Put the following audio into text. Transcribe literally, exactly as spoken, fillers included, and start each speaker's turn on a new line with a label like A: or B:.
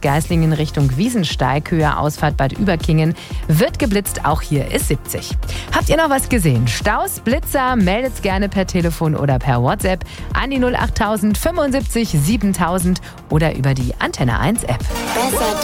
A: Geislingen Richtung Wiesensteig, Höhe Ausfahrt Bad Überkingen, wird geblitzt, auch hier ist siebzig. Habt ihr noch was gesehen? Staus, Blitzer, meldet's gerne per Telefon oder per WhatsApp an die null achttausend fünfundsiebzig siebentausend oder über die Antenne eins App.
B: Besser